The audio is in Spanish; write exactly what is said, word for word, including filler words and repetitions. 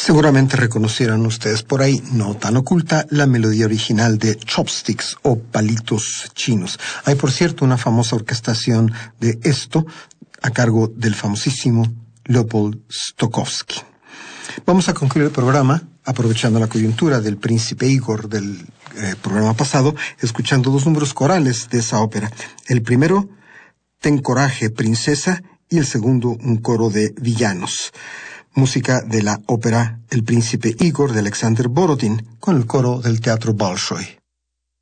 Seguramente reconocieron ustedes por ahí, no tan oculta, la melodía original de Chopsticks o Palitos Chinos. Hay, por cierto, una famosa orquestación de esto a cargo del famosísimo Leopold Stokowski. Vamos a concluir el programa aprovechando la coyuntura del Príncipe Igor del eh, programa pasado, escuchando dos números corales de esa ópera. El primero, Ten coraje, princesa, y el segundo, un coro de villanos. Música de la ópera El Príncipe Igor de Alexander Borodin con el coro del Teatro Bolshoi.